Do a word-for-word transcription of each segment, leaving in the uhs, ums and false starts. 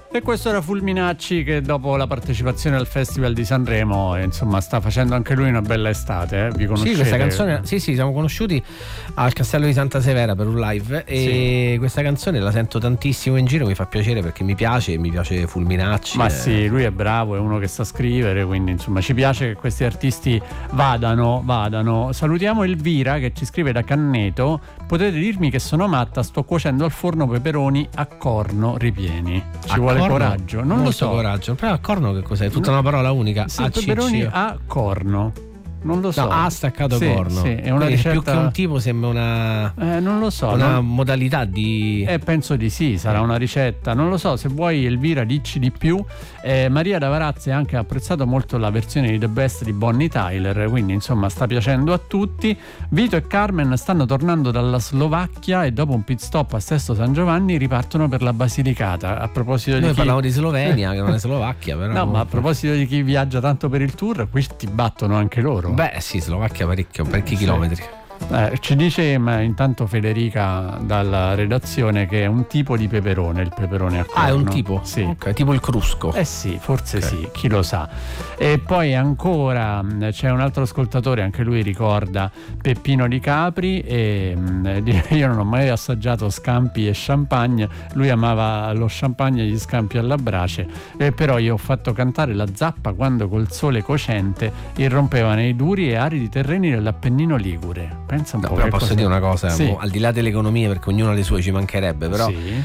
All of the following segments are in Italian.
E questo era Fulminacci, che dopo la partecipazione al Festival di Sanremo, eh, insomma, sta facendo anche lui una bella estate, eh? Vi conoscete? Sì, questa canzone, sì, sì, siamo conosciuti al Castello di Santa Severa per un live e sì, questa canzone la sento tantissimo in giro, mi fa piacere perché mi piace, mi piace Fulminacci. Ma eh. sì, lui è bravo, è uno che sa scrivere, quindi insomma ci piace che questi artisti vadano, vadano. Salutiamo Elvira che ci scrive da Canneto: potete dirmi che sono matta, sto cuocendo al forno peperoni a corno ripieni. Ci a vuole corno? coraggio, non Molto lo so. coraggio. Però a corno che cos'è? Tutta una parola unica. Sì, peperoni a corno. Non lo so. No, ha staccato sì, corno. Sì, è una quindi ricetta... più che un tipo sembra una eh, non lo so, una non... modalità di eh, penso di sì, sarà una ricetta. Non lo so, se vuoi Elvira dici di più. eh, Maria da Varazze ha anche apprezzato molto la versione di The Best di Bonnie Tyler, quindi insomma sta piacendo a tutti. Vito e Carmen stanno tornando dalla Slovacchia e dopo un pit stop a Sesto San Giovanni ripartono per la Basilicata. A proposito Noi di chi... parliamo di Slovenia, che non è Slovacchia, però. No, ma a proposito di chi viaggia tanto per il tour, qui ti battono anche loro. Beh sì, Slovacchia parecchio, parecchi sì. chilometri. Eh, ci dice ma intanto Federica dalla redazione che è un tipo di peperone, il peperone a corno. Ah, è un tipo? Sì. Okay, tipo il crusco. Eh sì, forse okay. sì, chi lo sa. E poi ancora c'è un altro ascoltatore, anche lui ricorda Peppino di Capri e io non ho mai assaggiato scampi e champagne, lui amava lo champagne e gli scampi alla brace, e però io ho fatto cantare la zappa quando col sole cocente irrompeva nei duri e aridi terreni dell'Appennino Ligure. Pensa un no, po'. però posso cosa... dire una cosa, sì. al di là delle economie, perché ognuno ha le sue, ci mancherebbe, però sì.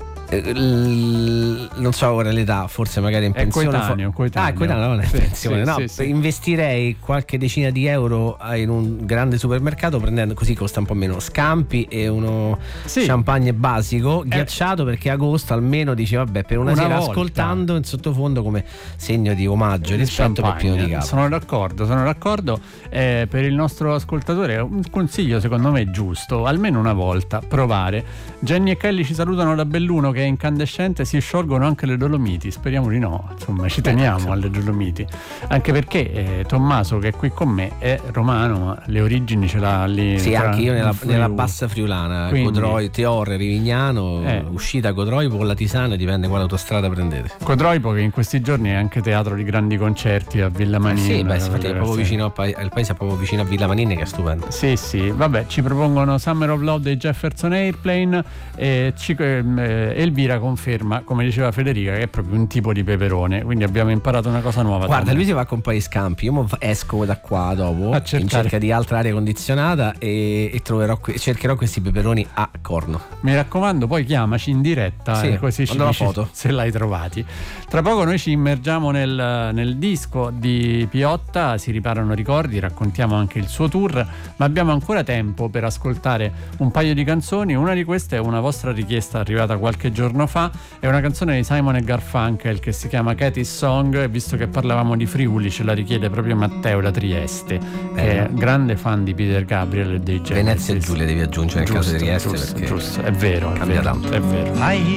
non so ora l'età, forse magari in è pensione coetaneo, fo- coetaneo. ah, è coetaneo, non è sì, pensione, sì, no, sì, sì. investirei qualche decina di euro in un grande supermercato, prendendo, così costa un po' meno, scampi e uno sì. champagne basico ghiacciato, eh. perché agosto almeno dice vabbè, per una, una sera volta. Ascoltando in sottofondo come segno di omaggio rispetto a Peppino di Capri. Sono d'accordo, sono d'accordo. Eh, per il nostro ascoltatore un consiglio secondo me giusto, almeno una volta provare. Jenny e Kelly ci salutano da Belluno che è incandescente, si sciolgono anche le Dolomiti, speriamo di no, insomma ci teniamo alle Dolomiti, anche perché eh, Tommaso che è qui con me è romano, ma le origini ce l'ha lì. Sì, anche io nella, nella bassa friulana. Quindi, Codroi, Teorre, Rivignano, eh. uscita Codroipo con la Tisana, dipende quale autostrada prendete. Codroipo che in questi giorni è anche teatro di grandi concerti a Villa Manini. Eh sì, beh, infatti è proprio vicino a, il paese è proprio vicino a Villa Manini, che è stupendo. Sì, sì, vabbè, ci propongono Summer of Love dei Jefferson Airplane e ci, eh, Elvira conferma, come diceva Federica, che è proprio un tipo di peperone, quindi abbiamo imparato una cosa nuova. Guarda, lui si va con un po' di scampi, io esco da qua dopo in cerca di altra aria condizionata e, e troverò cercherò questi peperoni a corno. Mi raccomando, poi chiamaci in diretta, sì, e così ci dici la foto se l'hai trovati. Tra poco noi ci immergiamo nel, nel disco di Piotta, si riparano ricordi, raccontiamo anche il suo tour, ma abbiamo ancora tempo per ascoltare un paio di canzoni. Una di queste è una vostra richiesta arrivata qualche giorno fa, è una canzone di Simon e Garfunkel che si chiama Katie's Song, e visto che parlavamo di Friuli ce la richiede proprio Matteo da Trieste, che eh. è grande fan di Peter Gabriel e dei Genesis. Venezia e Giulia devi aggiungere nel giusto, caso di Trieste, giusto, perché giusto, è vero, è cambia vero, tanto. È vero.